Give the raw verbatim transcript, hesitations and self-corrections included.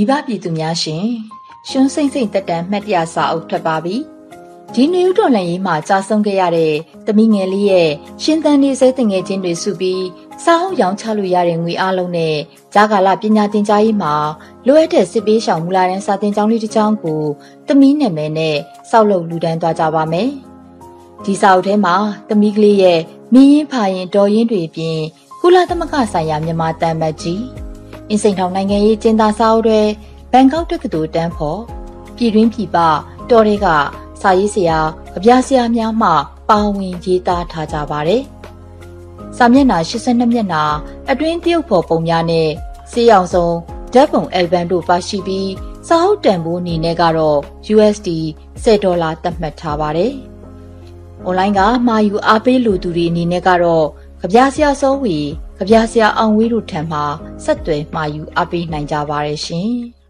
မိဘပြည်သူများရှင်ရှွန်းစိမ့်စိမ့်တက်တန်းမှတ်တရစာအုပ်ထွက်ပါပြီဒီနွေဦးတော်လှန်ရေးမှာကြာဆုံးခဲ့ရတဲ့သမီးငယ်လေးရဲ့ရှင်သန်နေစေတင်ငယ်ချင်းတွေစုပြီးစာအုပ်ရောင်းချလို့ရတဲ့ငွေအားလုံးနဲ့ဂျာကာလပညာသင်ကြားရေးမှာလိုအပ်တဲ့စစ်ပေးရှောင်မူလာတန်းစာသင်ကျောင်းလေးတစ်ကျောင်းကိုသမီးနာမည်နဲ့စောက်လုပ်လူတန်းသွားကြပါမယ်ဒီစာအုပ်ထဲမှာသမီးကလေးရဲ့မင်းရင်ဖာရင်တော်ရင်တွေပြင်ကုလသမဂ္ဂဆိုင်ရာမြန်မာတန်မတ်ကြီးအင်းစိန်ထောင်နိုင်ငံရေးကျင်းသားစာအုပ်တွေဘန်ကောက်တက္ကသိုလ်တန်းဖို့ပြည်တွင်းပြည်ပတော်တွေကစာရေးဆရာကြပြဆရာများမှပါဝင်ရေးသားထားကြပါတယ်။စာမျက်နှာ၈၂မျက်နှာအတွင်းတရုတ်ဖော်ပုံများနဲ့စေးရောင်စုံဓာတ်ပုံအယ်ဘမ်တို့ပါရှိပြီးစာအုပ်တန်ဖိုးအနေနဲ့ကတော့ ယူအက်စ်ဒီ ဆယ်ဒေါ်လာသတ်မှတ်ထားပါတယ်။ online ကမှာယူအားပေးလူသူတွေအနေနဲ့ကတော့ကြပြဆရာစောဝေကြပြဆရာအောင်ဝေးတို့ထံမှဆက်သွယ်မှာယူအားပေးနိုင်ကြပါရဲ့ရှင်။